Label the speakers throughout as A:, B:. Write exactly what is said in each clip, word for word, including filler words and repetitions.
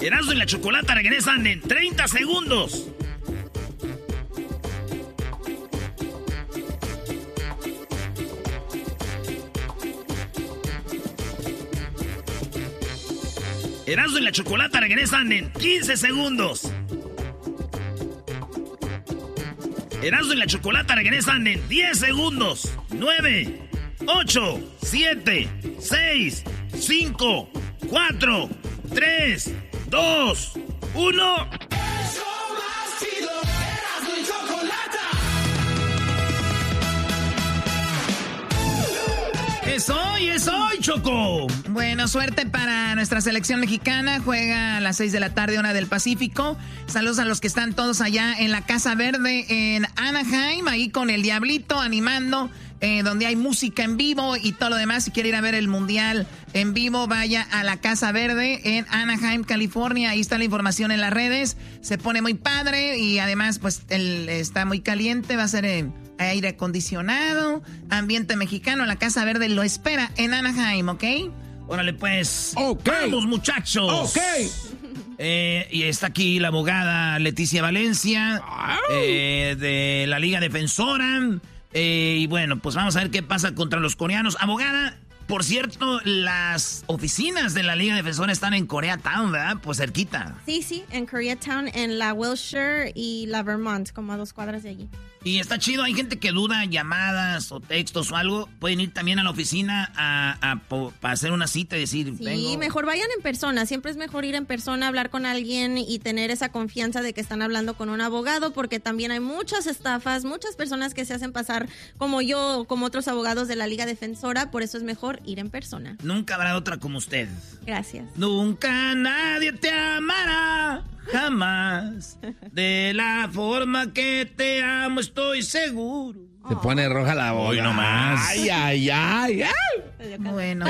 A: Erasmo y la Chocolata regresan en treinta segundos. Erasmo y la Chocolata regresan en quince segundos. Erasmo y la Chocolata regresan en diez segundos. nueve, ocho, siete, seis, cinco, cuatro, tres, dos, uno. Es hoy, es hoy, Choco.
B: Bueno, suerte para nuestra selección mexicana. Juega a las seis de la tarde, hora del Pacífico. Saludos a los que están todos allá en la Casa Verde en Anaheim, ahí con el Diablito animando, eh, donde hay música en vivo y todo lo demás. Si quiere ir a ver el Mundial en vivo, vaya a la Casa Verde en Anaheim, California. Ahí está la información en las redes. Se pone muy padre y además, pues, el, está muy caliente. Va a ser Eh, aire acondicionado, ambiente mexicano. La Casa Verde lo espera en Anaheim, ¿ok?
A: Órale, pues.
C: Ok.
A: Vamos, muchachos.
C: Ok.
A: Eh, y está aquí la abogada Leticia Valencia, eh, de la Liga Defensora. Eh, y bueno, pues vamos a ver qué pasa contra los coreanos. Abogada, por cierto, las oficinas de la Liga Defensora están en Koreatown, ¿verdad? Pues cerquita.
D: Sí, sí, en Koreatown, en la Wilshire y la Vermont, como a dos cuadras de allí.
A: Y está chido, hay gente que duda, llamadas o textos o algo, pueden ir también a la oficina a, a, a hacer una cita y decir,
D: sí,
A: vengo.
D: Mejor vayan en persona, siempre es mejor ir en persona, hablar con alguien y tener esa confianza de que están hablando con un abogado, porque también hay muchas estafas, muchas personas que se hacen pasar como yo, como otros abogados de la Liga Defensora, por eso es mejor ir en persona.
A: Nunca habrá otra como usted.
D: Gracias.
A: Nunca nadie te amará, jamás, de la forma que te amo, estoy seguro.
C: Se pone roja la boca.
A: Hoy nomás.
C: Ay, ay, ay, ay.
B: Bueno.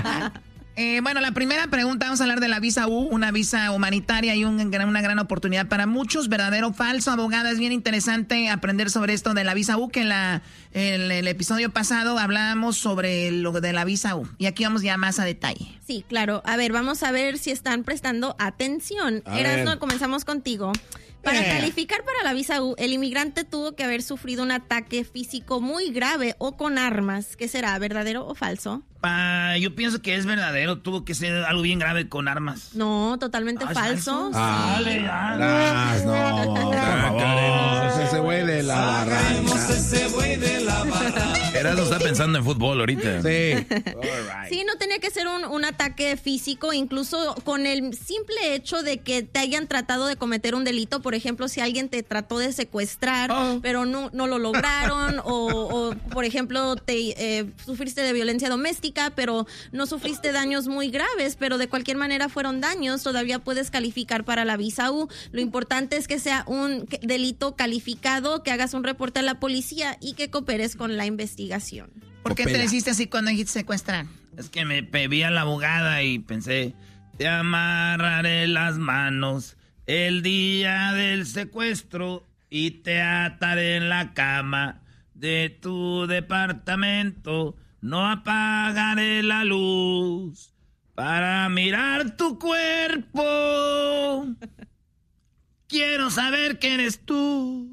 B: Eh, bueno, la primera pregunta, vamos a hablar de la visa U, una visa humanitaria y un, una gran oportunidad para muchos. ¿Verdadero o falso, abogada? Es bien interesante aprender sobre esto de la visa U, que en la, el, el episodio pasado hablábamos sobre lo de la visa U. Y aquí vamos ya más a detalle.
D: Sí, claro. A ver, vamos a ver si están prestando atención. Erasmo, comenzamos contigo. Para
C: Eh.
D: calificar para la visa U, el inmigrante tuvo que haber sufrido un ataque físico muy grave o con armas. ¿Qué será, verdadero o falso?
A: Pa, yo pienso que es verdadero, tuvo que ser algo bien grave con armas.
D: No, totalmente
A: Ah, ¿es
D: falso.
A: falso?
D: Sí.
C: Ah,
A: Dale, dale.
C: Las, no, por favor. Ese güey de la barranca.
E: Erasmo está pensando en fútbol ahorita.
C: Sí.
D: Sí, no tenía que ser un, un ataque físico, incluso con el simple hecho de que te hayan tratado de cometer un delito. Por ejemplo, si alguien te trató de secuestrar,
C: Oh.
D: pero no, no lo lograron, o, o, por ejemplo, te eh, sufriste de violencia doméstica, pero no sufriste daños muy graves, pero de cualquier manera fueron daños, todavía puedes calificar para la visa U. Lo importante es que sea un delito calificado, que hagas un reporte a la policía y que cooperes con la investigación.
B: ¿Por qué te le hiciste así cuando dijiste secuestrar?
A: Es que me vi a la abogada y pensé, te amarraré las manos el día del secuestro y te ataré en la cama de tu departamento. No apagaré la luz para mirar tu cuerpo. Quiero saber quién eres tú.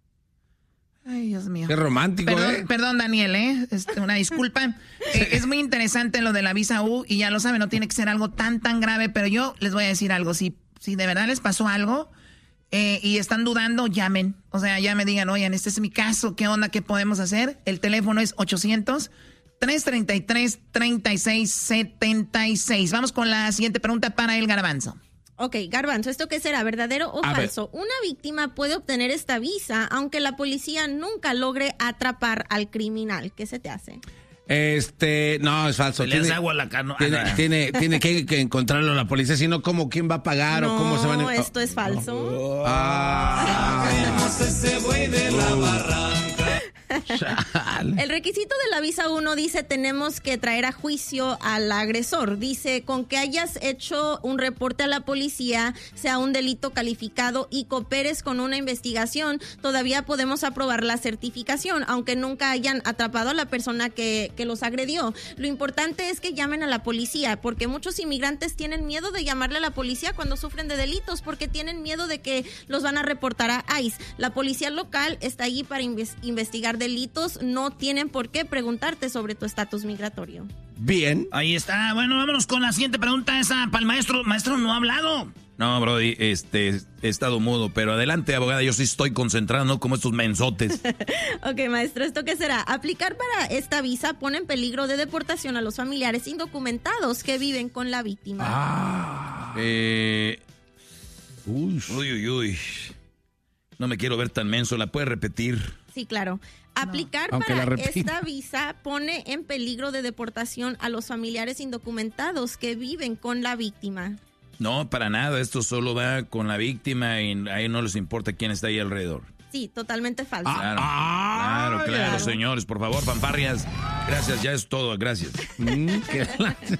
B: Ay, Dios mío.
C: Qué romántico,
B: Perdón,
C: ¿eh?
B: perdón Daniel, ¿eh? Este, una disculpa. Eh, es muy interesante lo de la visa U y ya lo saben, no tiene que ser algo tan, tan grave, pero yo les voy a decir algo. Si, si de verdad les pasó algo eh, y están dudando, llamen. O sea, ya me digan, oigan, este es mi caso, ¿qué onda? ¿Qué podemos hacer? El teléfono es ochocientos, trescientos treinta y tres, treinta y seis setenta y seis. Vamos con la siguiente pregunta para el Garbanzo.
D: Ok, Garbanzo, ¿esto qué será, verdadero o
C: A
D: falso? Una víctima puede obtener esta visa aunque la policía nunca logre atrapar al criminal. ¿Qué se te hace?
C: Este, no, es falso.
A: Se le hace
C: Tiene,
A: agua a la canoa.
C: tiene, tiene, tiene que, que encontrarlo la policía, si no, ¿cómo? ¿Quién va a pagar
D: no,
C: o cómo se van a...?
D: No, esto es falso.
C: Ah.
D: El requisito de la visa U no dice tenemos que traer a juicio al agresor. Dice con que hayas hecho un reporte a la policía, sea un delito calificado y cooperes con una investigación, todavía podemos aprobar la certificación, aunque nunca hayan atrapado a la persona que, que los agredió. Lo importante es que llamen a la policía, porque muchos inmigrantes tienen miedo de llamarle a la policía cuando sufren de delitos, porque tienen miedo de que los van a reportar a ICE. La policía local está allí para inves- investigar delitos, no tienen por qué preguntarte sobre tu estatus migratorio.
C: Bien.
A: Ahí está. Bueno, vámonos con la siguiente pregunta, esa para el maestro. Maestro, no ha hablado.
E: No, Brody, este, he estado mudo, pero adelante, abogada, yo sí estoy concentrado, no como estos mensotes.
D: Ok, maestro, ¿esto qué será? Aplicar para esta visa pone en peligro de deportación a los familiares indocumentados que viven con la víctima.
E: Ah. Eh, uy, uy, uy, uy. No me quiero ver tan menso, ¿la puedes repetir?
D: Sí, claro. Aplicar
C: Aunque
D: para
C: la repita.
D: esta visa pone en peligro de deportación a los familiares indocumentados que viven con la víctima.
E: No, para nada, esto solo va con la víctima y ahí no les importa quién está ahí alrededor.
D: Sí, totalmente falso.
E: Claro,
C: Ah,
E: claro, claro,
D: claro.
E: señores, por favor, fanfarrias. Gracias, ya es todo, gracias.
C: Mm, qué-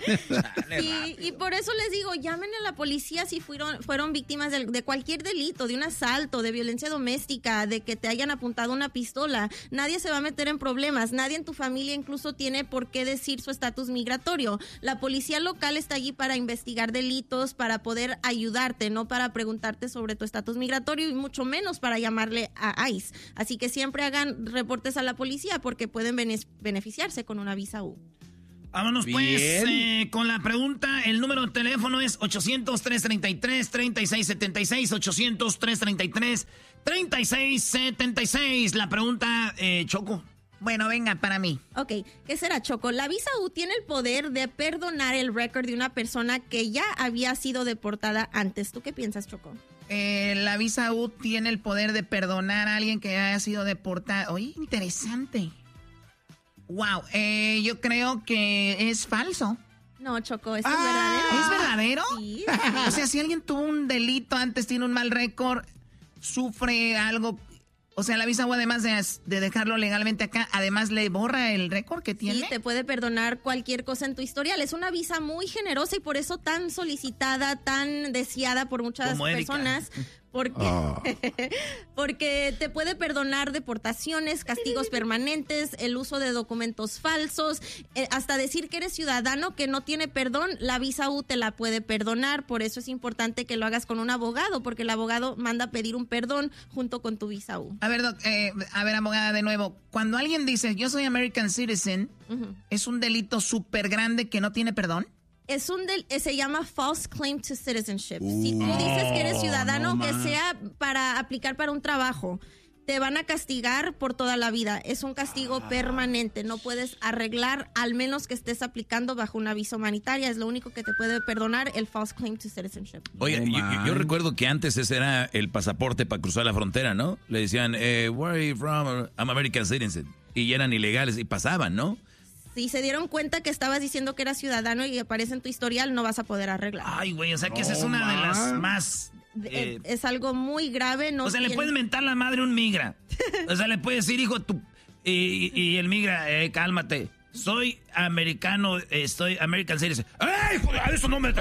D: Y, y por eso les digo, llamen a la policía si fueron, fueron víctimas de, de cualquier delito, de un asalto, de violencia doméstica, de que te hayan apuntado una pistola. Nadie se va a meter en problemas, nadie en tu familia incluso tiene por qué decir su estatus migratorio. La policía local está allí para investigar delitos, para poder ayudarte, no para preguntarte sobre tu estatus migratorio y mucho menos para llamarle a ICE. Así que siempre hagan reportes a la policía porque pueden bene- beneficiarse con una visa U.
A: Vámonos pues
C: Bien.
A: eh, con la pregunta. El número de teléfono es ochocientos, trescientos treinta y tres, treinta y seis setenta y seis. ochocientos, trescientos treinta y tres, treinta y seis setenta y seis. La pregunta, eh, Choco.
B: Bueno, venga, para mí.
D: Ok, ¿qué será, Choco? La visa U tiene el poder de perdonar el récord de una persona que ya había sido deportada antes. ¿Tú qué piensas, Choco?
B: Eh, la visa U tiene el poder de perdonar a alguien que haya sido deportado. Oye, interesante. Wow, eh, yo creo que es falso.
D: No, Choco, esto
B: Ah,
D: es verdadero.
B: ¿Es verdadero?
D: Sí.
B: O sea, si alguien tuvo un delito antes, tiene un mal récord, sufre algo. O sea, la visa U, además de, de dejarlo legalmente acá, además le borra el récord que tiene.
D: Sí, te puede perdonar cualquier cosa en tu historial. Es una visa muy generosa y por eso tan solicitada, tan deseada por muchas
A: Como Erika.
D: personas. Porque,
C: Oh.
D: porque te puede perdonar deportaciones, castigos permanentes, el uso de documentos falsos, eh, hasta decir que eres ciudadano que no tiene perdón, la visa U te la puede perdonar. Por eso es importante que lo hagas con un abogado, porque el abogado manda a pedir un perdón junto con tu visa U.
B: A ver, doc, eh, a ver, abogada, de nuevo. Cuando alguien dice, yo soy American Citizen,
D: Ujú.
B: ¿es un delito súper grande que no tiene perdón?
D: Es un del, eh, se llama false claim to citizenship. Si tú dices que eres ciudadano,
C: no
D: que
C: más.
D: sea para aplicar para un trabajo, te van a castigar por toda la vida. Es un castigo permanente. No puedes arreglar al menos que estés aplicando bajo una visa humanitaria. Es lo único que te puede perdonar el false claim to citizenship.
E: Oye,
C: No,
E: yo, yo- yo
C: man.
E: recuerdo que antes ese era el pasaporte para cruzar la frontera, ¿no? Le decían, eh, where are you from? I'm American citizen. Y eran ilegales y pasaban, ¿no?
D: Si se dieron cuenta que estabas diciendo que eras ciudadano y aparece en tu historial, no vas a poder arreglar.
A: Ay, güey, o sea que esa es
C: No,
A: una de las
C: man.
A: más...
D: Eh,
A: eh,
D: es algo muy grave. No
A: o sea, le
D: tiene-
A: puedes mentar la madre a un migra. O sea, le puedes decir, hijo, tú... Y, y el migra, eh, cálmate. Soy americano, eh, estoy American Citizen. ¡Ey, hijo, a eso no me...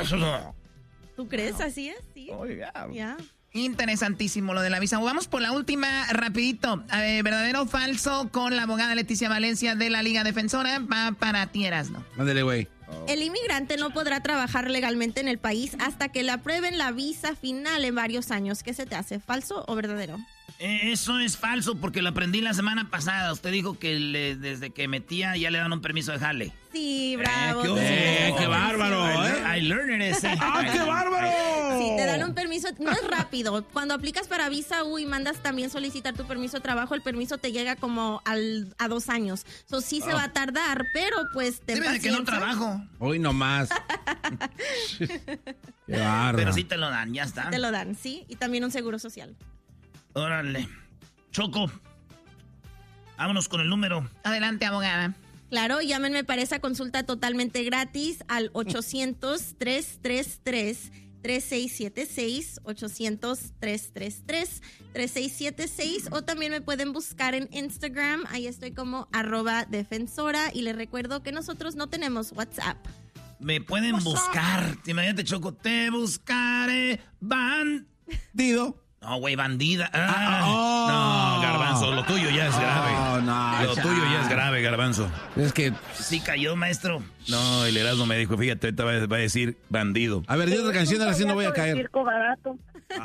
D: ¿Tú crees? Así es, sí. Ya.
B: Interesantísimo lo de la visa U. Vamos por la última, rapidito. Eh, ¿verdadero o falso? Con la abogada Leticia Valencia de la Liga Defensora. Va para ti, Erasno.
C: Ándale, güey.
D: El inmigrante no podrá trabajar legalmente en el país hasta que le aprueben la visa final en varios años. ¿Qué se te hace? ¿Falso o verdadero?
A: Eh, Eso es falso porque lo aprendí la semana pasada. Usted dijo que le- desde que metía ya le dan un permiso de jale.
D: Sí, bravo.
A: qué
D: tú
A: hubo.
D: sí
C: Eh,
D: prestas
C: qué bárbaro,
D: atención.
C: ¿eh?
A: I learned it ese.
C: ¡Ah, qué bárbaro!
D: Sí, te dan un permiso, no es rápido. Cuando aplicas para visa U y mandas también solicitar tu permiso de trabajo, el permiso te llega como al, a dos años. Eso sí se va a tardar, pero pues te
A: Debe de que no trabajo.
C: Hoy nomás. Qué bárbaro.
A: Pero sí te lo dan, ya está.
D: Te lo dan, sí, y también un seguro social.
A: Órale. Choco. Vámonos con el número.
B: Adelante, abogada.
D: Claro, llámenme para esa consulta totalmente gratis al ochocientos, trescientos treinta y tres, tres seis siete seis, ocho cero cero, tres tres tres, tres seis siete seis, o también me pueden buscar en Instagram, ahí estoy como arroba defensora, y les recuerdo que nosotros no tenemos WhatsApp.
A: Me pueden buscar, imagínate, Choco, te buscaré, bandido. No, güey, bandida. Ah,
C: oh.
E: No, Garbanzo, lo tuyo ya es grave.
C: Oh, no,
E: lo
C: ya.
E: tuyo ya es grave, Garbanzo.
C: Es que...
A: Sí cayó, maestro.
E: No, el Erasmo me dijo, fíjate, ahorita va, va a decir bandido.
C: A ver, di otra canción, ahora sí no voy a caer.
F: Circo barato.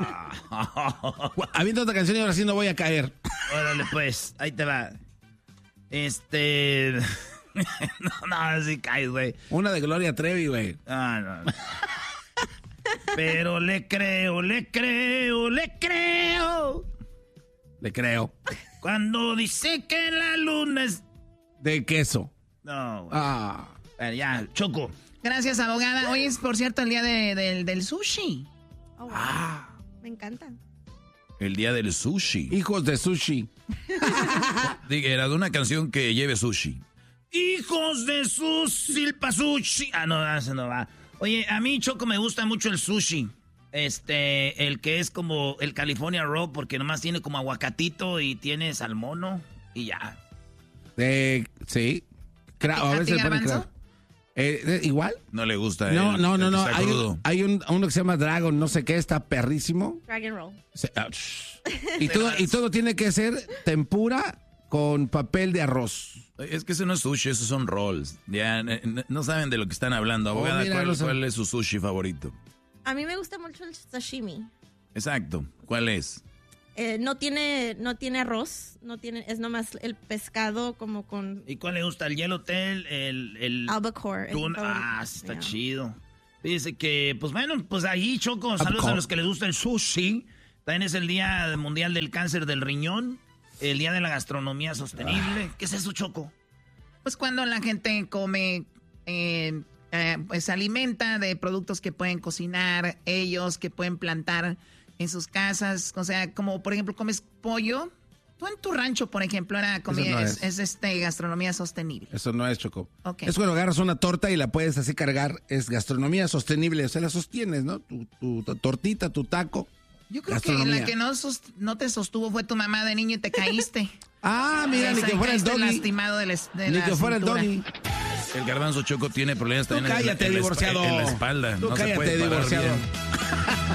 C: Avienta otra canción y ahora sí no voy a caer.
A: Órale, pues, ahí te va. Este... no, no, así caes, güey.
C: Una de Gloria Trevi, güey.
A: Ah, no. Pero le creo, le creo, le creo.
C: Le creo.
A: Cuando dice que la luna es...
C: De queso.
A: No, güey.
C: Ah.
A: Bueno, ya, Choco.
B: Gracias, abogada. Hoy es, por cierto, el día de, de, del sushi.
D: Oh, wow.
C: Ah.
D: Me encanta.
E: El día del sushi.
C: Hijos de sushi.
E: Diga, era de una canción que lleve sushi.
A: Hijos de su silpa sushi. Ah, no, eso no va. Oye, a mí, Choco, me gusta mucho el sushi. Este, el que es como el California Roll, porque nomás tiene como aguacatito y tiene salmono y ya.
C: Eh, sí. Cra-
B: ¿A
C: a
B: ti,
C: veces le ponen
B: Garbanzo?
C: cra- eh, eh, ¿Igual?
E: No le gusta.
C: No,
E: el-
C: no, no,
E: el que
C: no.
E: está
C: Hay,
E: crudo.
C: un, hay un, uno que se llama Dragon, no sé qué, está perrísimo.
D: Dragon Roll.
C: Se- ah, shh. y, todo, y todo tiene que ser tempura con papel de arroz.
E: Es que eso no es sushi, esos son rolls. Ya eh, no, no saben de lo que están hablando.
C: Oh,
E: Abogada,
C: mira,
E: ¿cuál,
C: no sé.
E: cuál es su sushi favorito?
D: A mí me gusta mucho el sashimi.
E: Exacto. ¿Cuál es?
D: Eh, no tiene no tiene arroz, no tiene, es nomás el pescado como con
A: ¿Y cuál le gusta? ¿El Yellowtail? ¿El, el
D: albacore. es mi
A: tuna?
D: favorito.
A: Ah, está
D: Yeah.
A: chido. Dice que, pues bueno, pues ahí, Choco, saludos
C: Albacore.
A: a los que les gusta el sushi. También es el Día Mundial del Cáncer del Riñón. El Día de la Gastronomía Sostenible. ¿Qué es eso, Choco?
B: Pues cuando la gente come, eh, eh, pues se alimenta de productos que pueden cocinar ellos, que pueden plantar en sus casas. O sea, como por ejemplo comes pollo. Tú en tu rancho, por ejemplo, era comida,
C: no
B: es,
C: es.
B: es, este gastronomía sostenible.
C: Eso no es, Choco.
B: Ok.
C: Es cuando agarras una torta y la puedes así cargar. Es gastronomía sostenible. O sea, la sostienes, ¿no? Tu, tu- tu tortita, tu taco.
B: Yo creo que
C: Gastronomía.
B: la que no, sost- no te sostuvo fue tu mamá de niño y te caíste.
C: Ah, mira, ni
B: Esa,
C: que fuera el
B: caíste
C: doggy.
B: lastimado de la, de
C: Ni
B: la
C: que fuera el
B: cintura.
C: doggy.
E: El Garbanzo, Choco, tiene problemas
C: Tú
E: también en la-
C: cállate,
E: en la, esp-
C: divorciado.
E: en la espalda.
C: Tú
E: no se
C: cállate,
E: puede parar
C: divorciado.
E: bien.